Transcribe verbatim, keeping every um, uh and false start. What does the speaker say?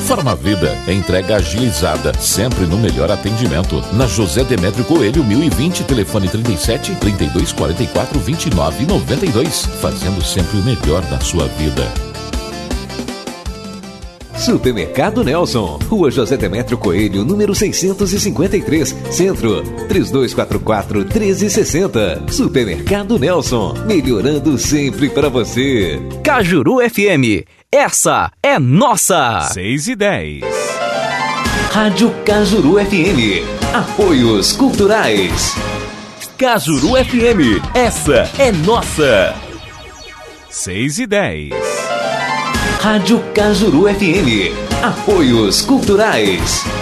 Farmavida, entrega agilizada, sempre no melhor atendimento. Na José Demétrio Coelho, mil e vinte, telefone trinta e sete, trinta e dois, quarenta e quatro, vinte e nove, noventa e dois. Fazendo sempre o melhor da sua vida. Supermercado Nelson, Rua José Demétrio Coelho, número seiscentos e cinquenta e três, Centro, três dois quatro quatro, um três seis zero. Supermercado Nelson, melhorando sempre para você. Cajuru F M, essa é nossa. seis e dez. Rádio Cajuru F M, apoios culturais. Cajuru F M, essa é nossa. seis e dez. Rádio Cajuru F M, apoios culturais.